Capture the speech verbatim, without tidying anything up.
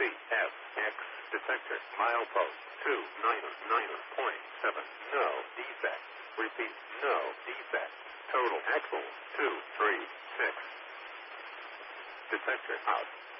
F X detector milepost two nine nine point seven. No defect. Repeat, no defect. Total axle two three six. Detector out.